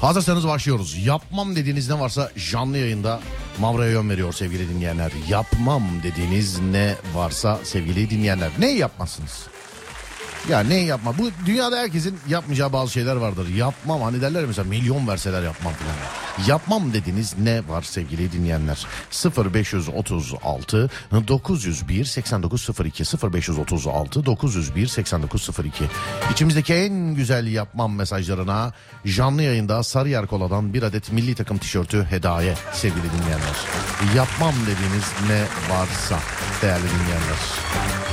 Hazırsanız başlıyoruz. Yapmam dediğiniz ne varsa canlı yayında Mavra'ya yön veriyor sevgili dinleyenler. Yapmam dediğiniz ne varsa sevgili dinleyenler. Ne yapmazsınız? Ya ne yapma? Bu dünyada herkesin yapmayacağı bazı şeyler vardır. Yapmam, hani derler ya mesela, milyon verseler yapmam falan. Yapmam dediğiniz ne var sevgili dinleyenler? 0536 901 8902 0536 901 8902. İçimizdeki en güzel yapmam mesajlarına canlı yayında Sarıyer Kola'dan bir adet milli takım tişörtü hediye sevgili dinleyenler. Yapmam dediğiniz ne varsa değerli dinleyenler.